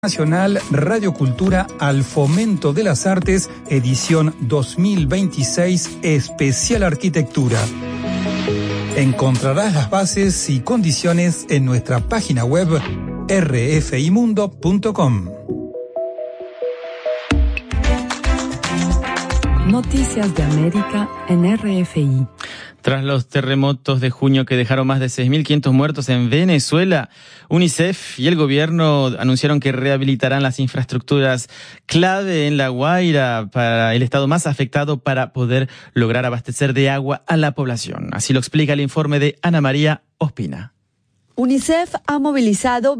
Nacional Radio Cultura al Fomento de las Artes, edición 2026, especial arquitectura. Encontrarás las bases y condiciones en nuestra página web rfimundo.com. Noticias de América en RFI. Tras los terremotos de junio que dejaron más de 6.500 muertos en Venezuela, UNICEF y el gobierno anunciaron que rehabilitarán las infraestructuras clave en La Guaira para el estado más afectado para poder lograr abastecer de agua a la población. Así lo explica el informe de Ana María Ospina. UNICEF ha movilizado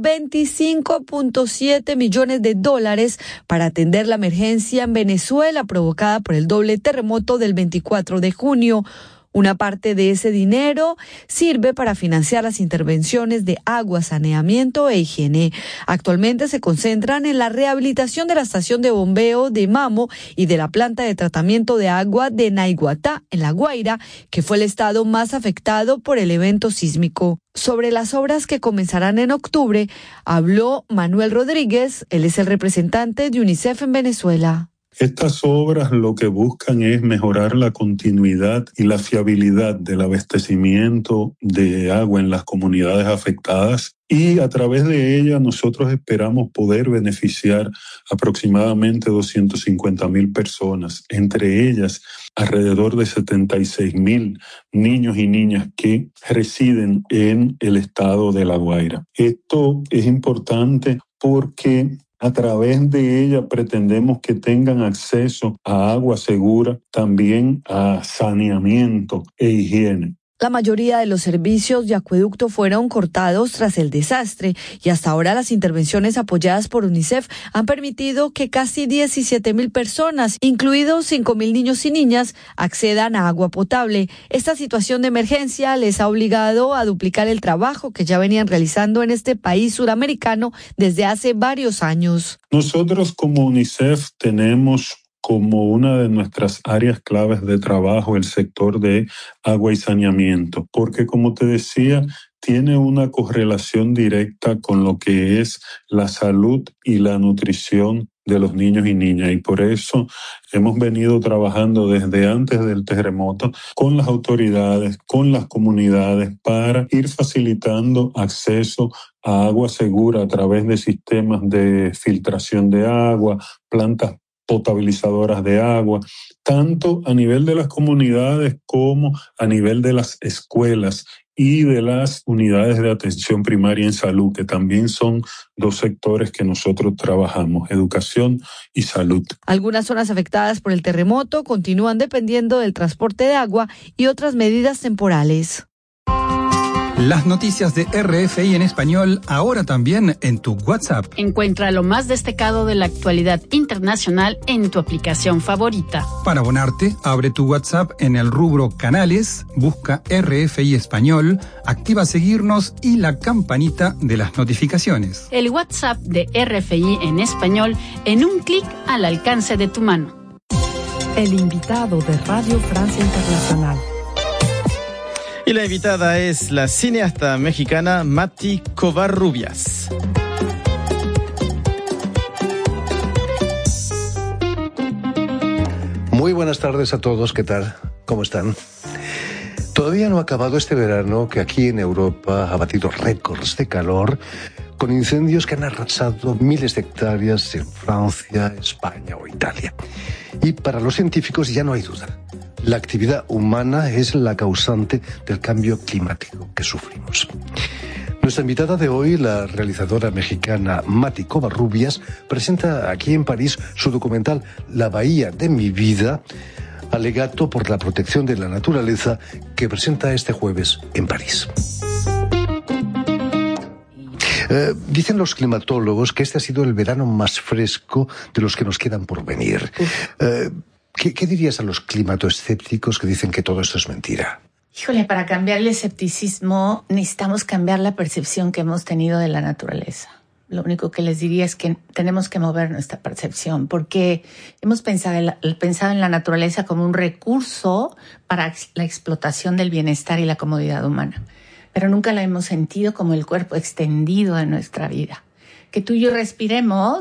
$25.7 millones para atender la emergencia en Venezuela provocada por el doble terremoto del 24 de junio. Una parte de ese dinero sirve para financiar las intervenciones de agua, saneamiento e higiene. Actualmente se concentran en la rehabilitación de la estación de bombeo de Mamo y de la planta de tratamiento de agua de Naiguatá, en La Guaira, que fue el estado más afectado por el evento sísmico. Sobre las obras que comenzarán en octubre, habló Manuel Rodríguez, él es el representante de UNICEF en Venezuela. Estas obras lo que buscan es mejorar la continuidad y la fiabilidad del abastecimiento de agua en las comunidades afectadas y a través de ella nosotros esperamos poder beneficiar aproximadamente 250,000 personas, entre ellas alrededor de 76,000 niños y niñas que residen en el estado de La Guaira. Esto es importante porque a través de ella pretendemos que tengan acceso a agua segura, también a saneamiento e higiene. La mayoría de los servicios de acueducto fueron cortados tras el desastre y hasta ahora las intervenciones apoyadas por UNICEF han permitido que casi 17,000 personas, incluidos 5,000 niños y niñas, accedan a agua potable. Esta situación de emergencia les ha obligado a duplicar el trabajo que ya venían realizando en este país suramericano desde hace varios años. Nosotros como UNICEF tenemos como una de nuestras áreas claves de trabajo el sector de agua y saneamiento, porque como te decía, tiene una correlación directa con lo que es la salud y la nutrición de los niños y niñas, y por eso hemos venido trabajando desde antes del terremoto con las autoridades, con las comunidades, para ir facilitando acceso a agua segura a través de sistemas de filtración de agua, plantas potabilizadoras de agua, tanto a nivel de las comunidades como a nivel de las escuelas y de las unidades de atención primaria en salud, que también son dos sectores que nosotros trabajamos, educación y salud. Algunas zonas afectadas por el terremoto continúan dependiendo del transporte de agua y otras medidas temporales. Las noticias de RFI en español, ahora también en tu WhatsApp. Encuentra lo más destacado de la actualidad internacional en tu aplicación favorita. Para abonarte, abre tu WhatsApp en el rubro Canales, busca RFI Español, activa seguirnos y la campanita de las notificaciones. El WhatsApp de RFI en español en un clic al alcance de tu mano. El invitado de Radio Francia Internacional. Y la invitada es la cineasta mexicana Mati Covarrubias. Muy buenas tardes a todos, ¿qué tal? ¿Cómo están? Todavía no ha acabado este verano que aquí en Europa ha batido récords de calor con incendios que han arrasado miles de hectáreas en Francia, España o Italia. Y para los científicos ya no hay duda. La actividad humana es la causante del cambio climático que sufrimos. Nuestra invitada de hoy, la realizadora mexicana Mati Covarrubias, presenta aquí en París su documental La Bahía de mi vida, alegato por la protección de la naturaleza, que presenta este jueves en París. Dicen los climatólogos que este ha sido el verano más fresco de los que nos quedan por venir. ¿Qué dirías a los climatoescépticos que dicen que todo esto es mentira? Híjole, para cambiar el escepticismo necesitamos cambiar la percepción que hemos tenido de la naturaleza. Lo único que les diría es que tenemos que mover nuestra percepción, porque hemos pensado en la naturaleza como un recurso para la explotación del bienestar y la comodidad humana, pero nunca la hemos sentido como el cuerpo extendido de nuestra vida. que tú y yo respiremos